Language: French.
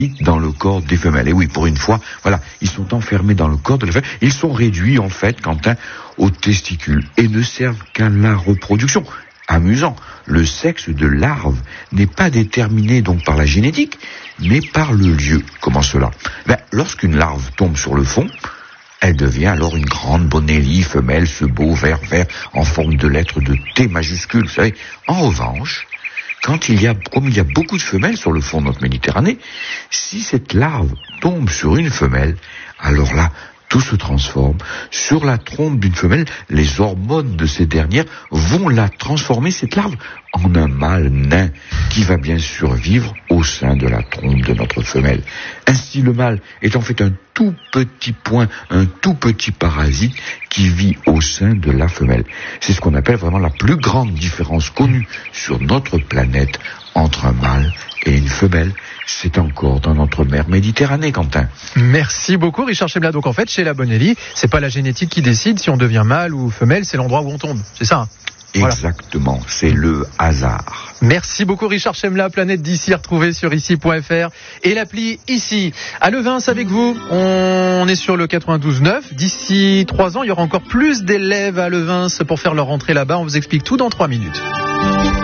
dans le corps des femelles. Et oui, pour une fois, voilà, ils sont enfermés dans le corps de la femelle. Ils sont réduits, en fait, Quentin, aux testicules et ne servent qu'à la reproduction. Amusant, le sexe de larve n'est pas déterminé donc par la génétique, mais par le lieu. Comment cela ? Lorsqu'une larve tombe sur le fond, elle devient alors une grande bonélie femelle, ce beau vert en forme de lettre de T majuscule, vous savez. En revanche, comme il y a beaucoup de femelles sur le fond de notre Méditerranée, si cette larve tombe sur une femelle, alors là, tout se transforme. Sur la trompe d'une femelle, les hormones de ces dernières vont la transformer, cette larve, en un mâle nain qui va bien survivre au sein de la trompe de notre femelle. Ainsi, le mâle est en fait un tout petit point, un tout petit parasite qui vit au sein de la femelle. C'est ce qu'on appelle vraiment la plus grande différence connue sur notre planète entre un mâle et une femelle. C'est encore dans notre mer Méditerranée, Quentin. Merci beaucoup, Richard Chemla. Donc en fait, chez la bonélie, c'est pas la génétique qui décide si on devient mâle ou femelle, c'est l'endroit où on tombe. C'est ça, hein ? Exactement, voilà. C'est le hasard. Merci beaucoup, Richard Chemla. Planète d'ici, retrouvée sur ici.fr et l'appli ici. À Levins avec vous, on est sur le 92.9. D'ici 3 ans, il y aura encore plus d'élèves à Levins pour faire leur rentrée là-bas. On vous explique tout dans 3 minutes.